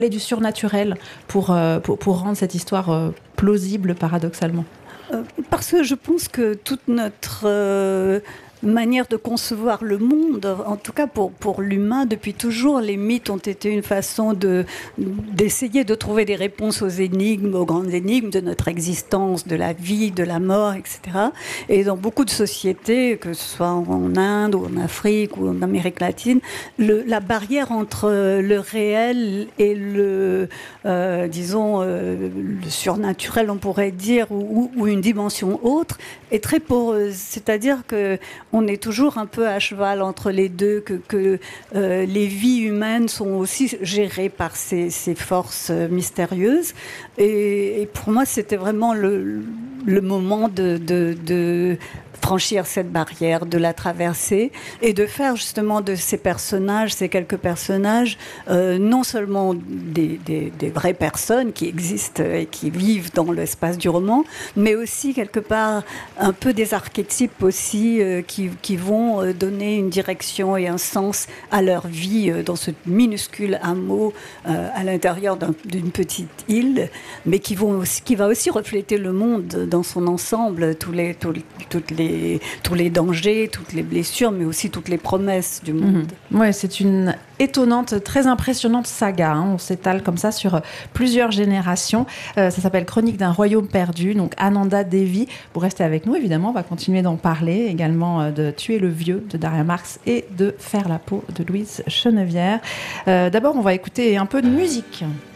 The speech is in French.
et du surnaturel pour rendre cette histoire plausible paradoxalement. Parce que je pense que toute notre manière de concevoir le monde, en tout cas pour l'humain, depuis toujours, les mythes ont été une façon d'essayer de trouver des réponses aux énigmes, aux grandes énigmes de notre existence, de la vie, de la mort, etc. Et dans beaucoup de sociétés, que ce soit en Inde ou en Afrique ou en Amérique latine, la barrière entre le réel et le surnaturel, on pourrait dire, ou une dimension autre, est très poreuse. C'est-à-dire que on est toujours un peu à cheval entre les deux, que les vies humaines sont aussi gérées par ces forces mystérieuses. Et pour moi, c'était vraiment le moment de franchir cette barrière, de la traverser et de faire justement de ces personnages, ces quelques personnages, non seulement des vraies personnes qui existent et qui vivent dans l'espace du roman, mais aussi quelque part un peu des archétypes aussi qui vont donner une direction et un sens à leur vie dans ce minuscule hameau à l'intérieur d'une petite île, mais qui va aussi refléter le monde dans son ensemble, tous les dangers, toutes les blessures, mais aussi toutes les promesses du monde. Ouais, c'est une étonnante, très impressionnante saga. On s'étale comme ça sur plusieurs générations. Ça s'appelle Chronique d'un royaume perdu. Donc Ananda Devi, vous restez avec nous évidemment. On va continuer d'en parler également de Tuer le vieux de Daria Marx et de Faire la peau de Louise Chenevière. D'abord, on va écouter un peu de musique.